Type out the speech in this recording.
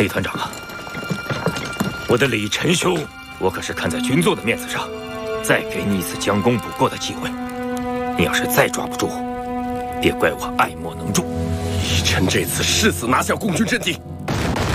李团长啊，我的李晨兄，我可是看在军座的面子上，再给你一次将功补过的机会。你要是再抓不住，别怪我爱莫能助。 李晨这次誓死拿下共军阵地，